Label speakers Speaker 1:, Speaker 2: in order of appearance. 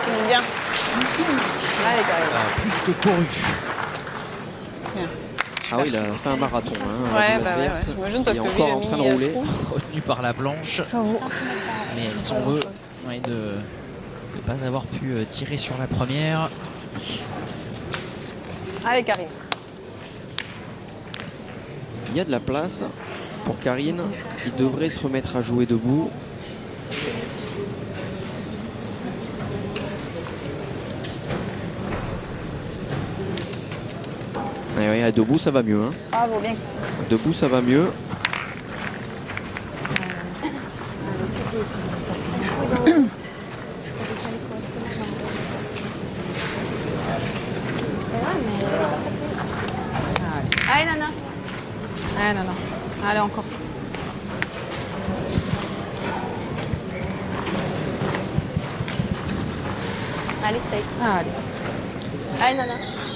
Speaker 1: continue bien.
Speaker 2: Allez, Karine.
Speaker 3: Plus que couru.
Speaker 4: Ah oui, il a fait un marathon. Hein,
Speaker 1: Ouais,
Speaker 4: de
Speaker 1: bah ouais,
Speaker 4: l'adverse.
Speaker 1: j'imagine parce
Speaker 4: Il
Speaker 1: que
Speaker 4: est
Speaker 1: lui,
Speaker 4: encore
Speaker 1: le
Speaker 4: en train de
Speaker 1: mini
Speaker 4: rouler.
Speaker 1: trou.
Speaker 3: Retenu par la blanche. Mais elle s'en veut de ne pas avoir pu tirer sur la première.
Speaker 2: Allez, Karine.
Speaker 4: Il y a de la place pour Karine qui devrait se remettre à jouer debout. Et oui, debout ça va mieux. Hein.
Speaker 2: Bravo, bien.
Speaker 4: Debout ça va mieux.
Speaker 2: Allez, Nana. Allez, Nana. Allez, encore. Allez, essaye. Allez. Allez, Nana.